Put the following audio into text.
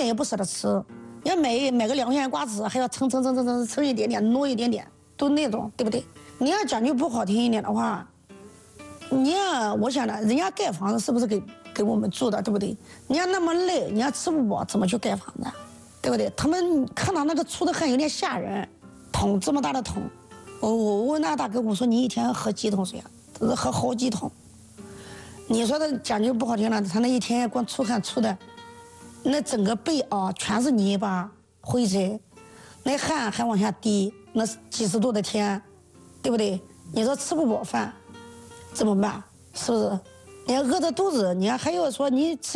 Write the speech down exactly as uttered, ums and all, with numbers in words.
也不舍得吃，你要买买个两块钱瓜子，还要称称称称称称一点点，挪一点点，都那种，对不对？你要讲句不好听一点的话，你要我想呢，人家盖房子是不是给给我们住的，对不对？你要那么累，你要吃不饱，怎么去盖房子，对不对？他们看到那个出的汗有点吓人，桶这么大的桶，我我问那大哥，我说你一天喝几桶水啊？他说喝好几桶。你说的讲句不好听了，他那一天光出汗出的，那整个背啊全是泥巴灰尘，那汗还往下滴，那几十度的天，对不对？你说吃不饱饭怎么办？是不是？你要饿着肚子，你要还要说你吃。